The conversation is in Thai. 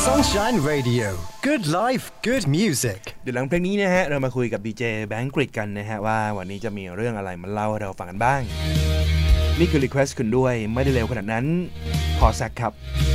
Sunshine Radio Good Life Good Music เดี๋ยวหลังเพลงนี้นะฮะเรามาคุยกับดีเจแบงค์กฤษกันนะฮะว่าวันนี้จะมีเรื่องอะไรมาเล่าให้เราฟังกันบ้างนี่คือ request คุณด้วยไม่ได้เร็วขนาดนั้นพอสักครับ